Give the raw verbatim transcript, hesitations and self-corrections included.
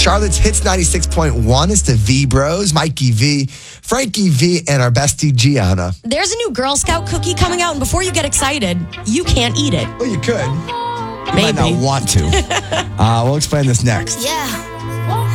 Charlotte's Hits ninety-six point one is the V Bros, Mikey V, Frankie V, and our bestie Gianna. There's a new Girl Scout cookie coming out, and before you get excited, you can't eat it. Well, you could. You Maybe. might not want to. uh, we'll explain this next. Yeah.